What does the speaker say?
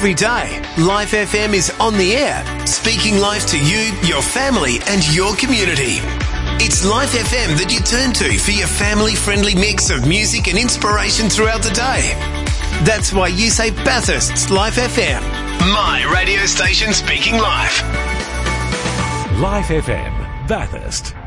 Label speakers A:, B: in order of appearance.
A: every day, Life FM is on the air, speaking life to you, your family and your community. It's Life FM that you turn to for your family-friendly mix of music and inspiration throughout the day. That's why you say Bathurst's Life FM. My radio station speaking life.
B: Life FM, Bathurst.